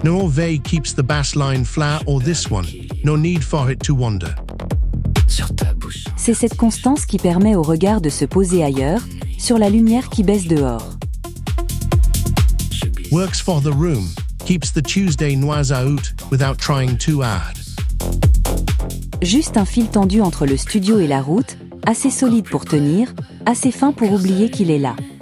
No veille keeps the bass line flat or this one. No need for it to wander. C'est cette constance qui permet au regard de se poser ailleurs, sur la lumière qui baisse dehors. Works for the room. Keeps the Tuesday noirs out without trying too hard. Juste un fil tendu entre le studio et la route, assez solide pour tenir, assez fin pour oublier qu'il est là.